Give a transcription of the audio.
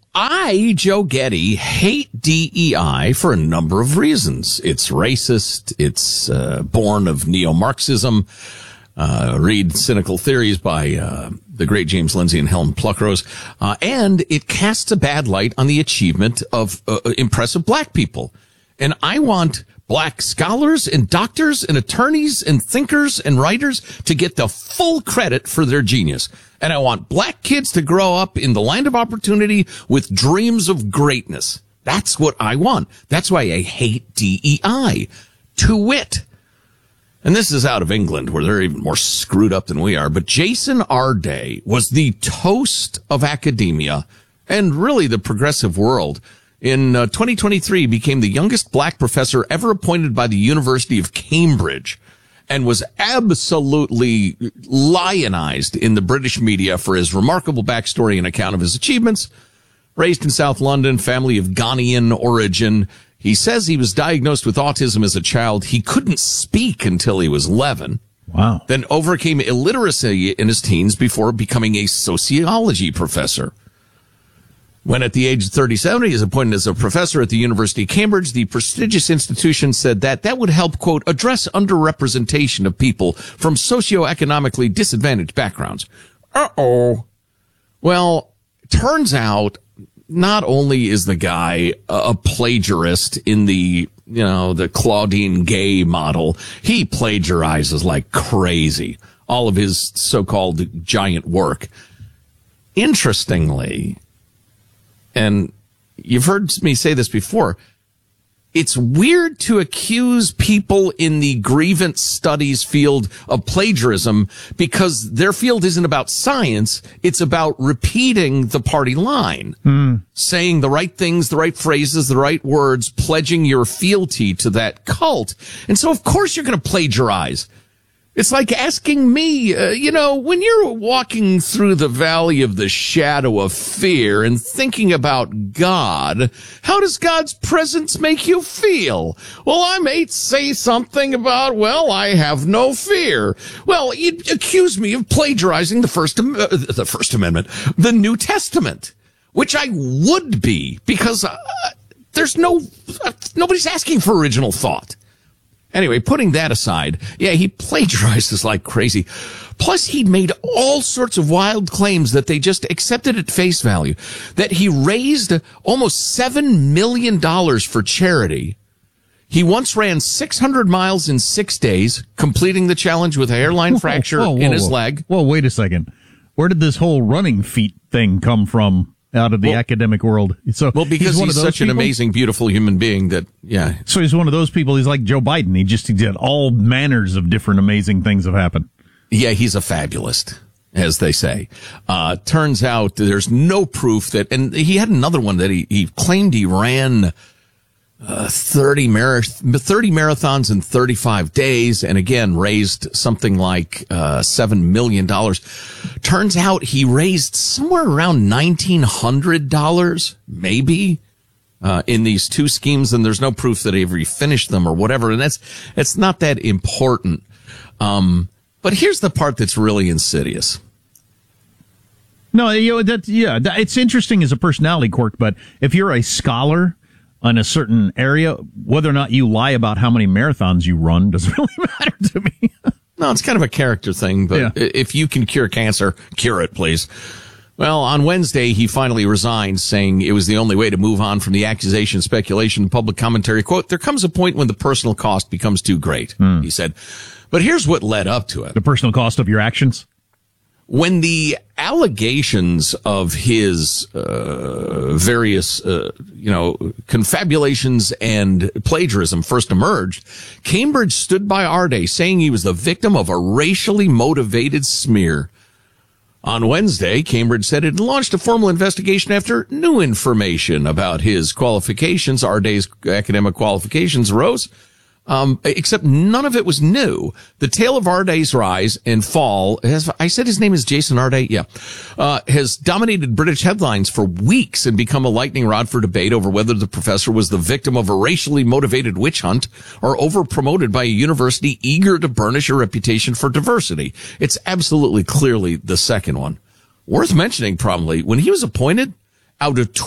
I, Joe Getty, hate DEI for a number of reasons. It's racist. It's born of neo-Marxism. Read Cynical Theories by the great James Lindsay and Helen Pluckrose. And it casts a bad light on the achievement of impressive black people. And I want black scholars and doctors and attorneys and thinkers and writers to get the full credit for their genius. And I want black kids to grow up in the land of opportunity with dreams of greatness. That's what I want. That's why I hate DEI. To wit. And this is out of England, where they're even more screwed up than we are. But Jason Arday was the toast of academia and really the progressive world. In 2023, became the youngest black professor ever appointed by the University of Cambridge, and was absolutely lionized in the British media for his remarkable backstory and account of his achievements. Raised in South London, family of Ghanaian origin. He says he was diagnosed with autism as a child. He couldn't speak until he was 11. Wow. Then overcame illiteracy in his teens before becoming a sociology professor. When at the age of 37, he is appointed as a professor at the University of Cambridge. The prestigious institution said that would help, quote, address underrepresentation of people from socioeconomically disadvantaged backgrounds. Uh-oh. Well, turns out not only is the guy a plagiarist in the Claudine Gay model, he plagiarizes like crazy. All of his so-called giant work. Interestingly, and you've heard me say this before, it's weird to accuse people in the grievance studies field of plagiarism because their field isn't about science. It's about repeating the party line, saying the right things, the right phrases, the right words, pledging your fealty to that cult. And so, of course, you're going to plagiarize. It's like asking me, when you're walking through the valley of the shadow of fear and thinking about God, how does God's presence make you feel? Well, I may say something about, I have no fear. Well, you'd accuse me of plagiarizing the First Amendment, the New Testament, which I would be because nobody's asking for original thought. Anyway, putting that aside, he plagiarizes like crazy. Plus, he'd made all sorts of wild claims that they just accepted at face value. That he raised almost $7 million for charity. He once ran 600 miles in 6 days, completing the challenge with a hairline fracture in his leg. Whoa, wait a second. Where did this whole running feet thing come from? Out of the academic world. So because he's such an amazing, beautiful human being that, So he's one of those people. He's like Joe Biden. He did all manners of different amazing things have happened. Yeah, he's a fabulist, as they say. Turns out there's no proof that, and he had another one that he claimed he ran 30 marathons in 35 days, and again raised something like $7 million. Turns out he raised somewhere around $1,900, maybe, in these two schemes, and there's no proof that he ever finished them or whatever, and it's not that important. But here's the part that's really insidious. No, it's interesting as a personality quirk, but if you're a scholar on a certain area, whether or not you lie about how many marathons you run doesn't really matter to me. No, it's kind of a character thing, but if you can cure cancer, cure it, please. Well, on Wednesday, he finally resigned, saying it was the only way to move on from the accusation, speculation, and public commentary. Quote, there comes a point when the personal cost becomes too great, he said. But here's what led up to it. The personal cost of your actions? When the allegations of his various, confabulations and plagiarism first emerged, Cambridge stood by Arday, saying he was the victim of a racially motivated smear. On Wednesday, Cambridge said it had launched a formal investigation after new information about his qualifications. Arday's academic qualifications arose. Except none of it was new. The tale of Arday's rise and fall, I said his name is Jason Arday? Yeah. Has dominated British headlines for weeks and become a lightning rod for debate over whether the professor was the victim of a racially motivated witch hunt or over-promoted by a university eager to burnish a reputation for diversity. It's absolutely clearly the second one. Worth mentioning, probably, when he was appointed, out of